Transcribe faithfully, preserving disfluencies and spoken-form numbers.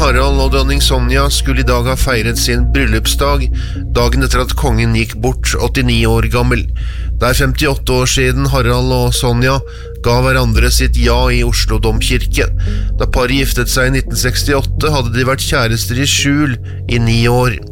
Harald og dronning Sonja skulle i dag ha feiret sin bryllupsdag, dagen etter at kongen gikk bort, åttini år gammel. Det er femtiåtte år siden Harald og Sonja ga hverandre sitt ja i Oslo domkirke. Da paret giftet seg i nitten sekstiåtte, hadde de vært kjærester i skjul i ni år.